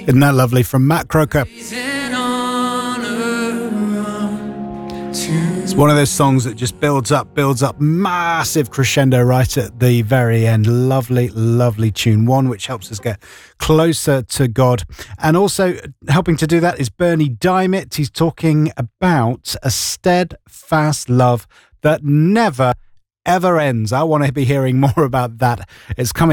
Isn't that lovely from Matt Croker? It's one of those songs that just builds up, massive crescendo right at the very end. Lovely, lovely tune. One which helps us get closer to God. And also helping to do that is Bernie Diamond. He's talking about a steadfast love that never, ever ends. I want to be hearing more about that. It's coming